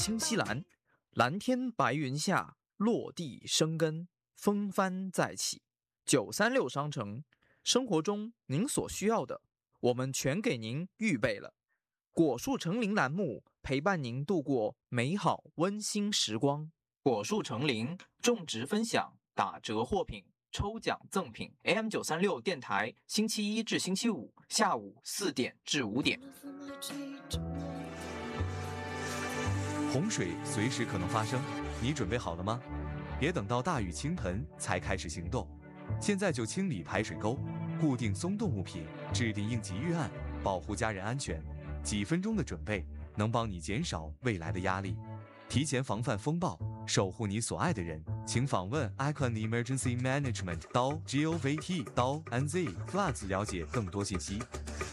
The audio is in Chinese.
新西兰，蓝天白云下，落地生根，风帆再起。936商城，生活中您所需要的，我们全给您预备了。果树成林栏目陪伴您度过美好温馨时光。果树成林，种植分享，打折货品，抽奖赠品。AM936电台，星期1至星期5下午4点至5点。 洪水随时可能发生，你准备好了吗？别等到大雨倾盆才开始行动，现在就清理排水沟，固定松动物品，制定应急预案，保护家人安全。几分钟的准备能帮你减少未来的压力，提前防范风暴，守护你所爱的人。请访问 Icon Emergency Management.gov.nz Floods 了解更多信息。